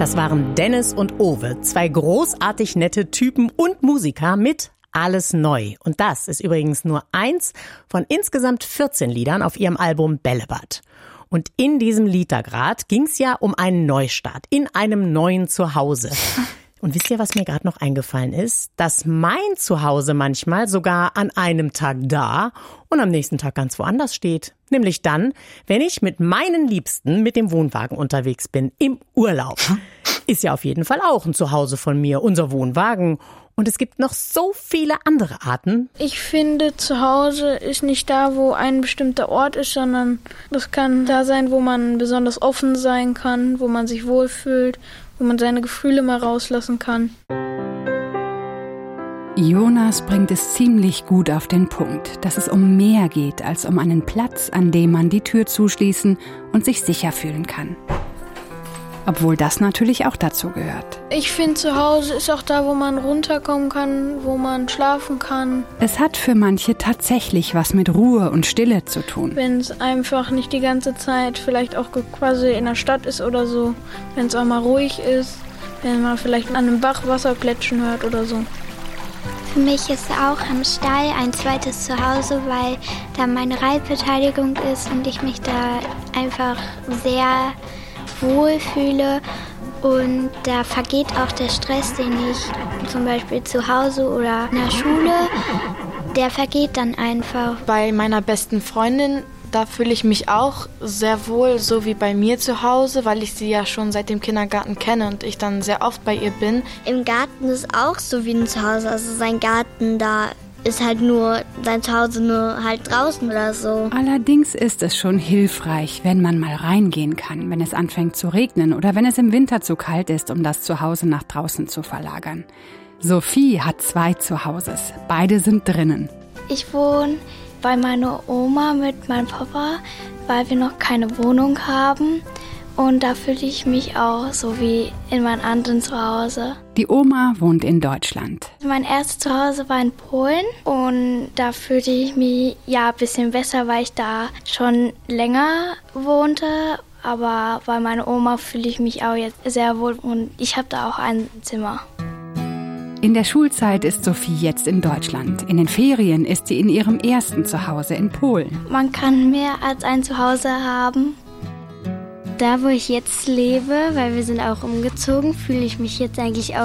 Das waren Dennis und Owe, zwei großartig nette Typen und Musiker mit Alles neu. Und das ist übrigens nur eins von insgesamt 14 Liedern auf ihrem Album Bällebad. Und in diesem Lied da grad ging's ja um einen Neustart in einem neuen Zuhause. Und wisst ihr, was mir gerade noch eingefallen ist? Dass mein Zuhause manchmal sogar an einem Tag da und am nächsten Tag ganz woanders steht. Nämlich dann, wenn ich mit meinen Liebsten mit dem Wohnwagen unterwegs bin, im Urlaub. Ist ja auf jeden Fall auch ein Zuhause von mir, unser Wohnwagen. Und es gibt noch so viele andere Arten. Ich finde, Zuhause ist nicht da, wo ein bestimmter Ort ist, sondern das kann da sein, wo man besonders offen sein kann, wo man sich wohlfühlt, wo man seine Gefühle mal rauslassen kann. Jonas bringt es ziemlich gut auf den Punkt, dass es um mehr geht als um einen Platz, an dem man die Tür zuschließen und sich sicher fühlen kann. Obwohl das natürlich auch dazu gehört. Ich finde, zu Hause ist auch da, wo man runterkommen kann, wo man schlafen kann. Es hat für manche tatsächlich was mit Ruhe und Stille zu tun. Wenn es einfach nicht die ganze Zeit vielleicht auch quasi in der Stadt ist oder so. Wenn es auch mal ruhig ist, wenn man vielleicht an einem Bach Wasser plätschern hört oder so. Für mich ist auch am Stall ein zweites Zuhause, weil da meine Reitbeteiligung ist und ich mich da einfach sehr wohlfühle und da vergeht auch der Stress, den ich zum Beispiel zu Hause oder in der Schule, der vergeht dann einfach. Bei meiner besten Freundin, da fühle ich mich auch sehr wohl, so wie bei mir zu Hause, weil ich sie ja schon seit dem Kindergarten kenne und ich dann sehr oft bei ihr bin. Im Garten ist auch so wie ein Zuhause, also sein Garten da ist halt nur sein Zuhause nur halt draußen oder so. Allerdings ist es schon hilfreich, wenn man mal reingehen kann, wenn es anfängt zu regnen oder wenn es im Winter zu kalt ist, um das Zuhause nach draußen zu verlagern. Sophie hat 2 Zuhauses, beide sind drinnen. Ich wohne bei meiner Oma mit meinem Papa, weil wir noch keine Wohnung haben. Und da fühle ich mich auch so wie in meinem anderen Zuhause. Die Oma wohnt in Deutschland. Mein erstes Zuhause war in Polen und da fühlte ich mich ja ein bisschen besser, weil ich da schon länger wohnte. Aber bei meiner Oma fühle ich mich auch jetzt sehr wohl und ich habe da auch ein Zimmer. In der Schulzeit ist Sophie jetzt in Deutschland. In den Ferien ist sie in ihrem ersten Zuhause in Polen. Man kann mehr als ein Zuhause haben. Da, wo ich jetzt lebe, weil wir sind auch umgezogen, fühle ich mich jetzt eigentlich auch